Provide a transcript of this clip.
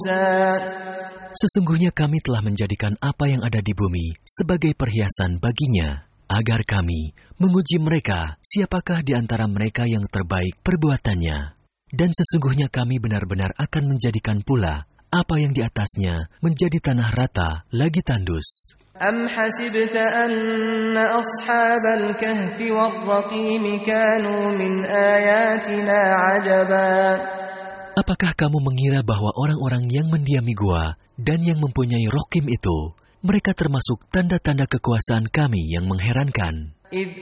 Sesungguhnya kami telah menjadikan apa yang ada di bumi sebagai perhiasan baginya, agar kami menguji mereka siapakah di antara mereka yang terbaik perbuatannya. Dan sesungguhnya kami benar-benar akan menjadikan pula apa yang di atasnya menjadi tanah rata lagi tandus. Am hasibta anna ashabal kahfi war-raqim kanu min ayatina ajaba. Apakah kamu mengira bahwa orang-orang yang mendiami gua dan yang mempunyai Rokim itu, mereka termasuk tanda-tanda kekuasaan kami yang mengherankan?